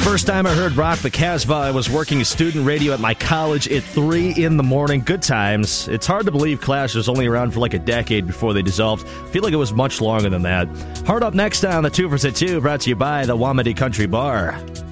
First time I heard Rock the Casbah, I was working student radio at my college at 3 in the morning. Good times. It's hard to believe Clash was only around for like a decade before they dissolved. I feel like it was much longer than that. Hard up next on the 2 for 2, brought to you by the Wamedy Country Bar.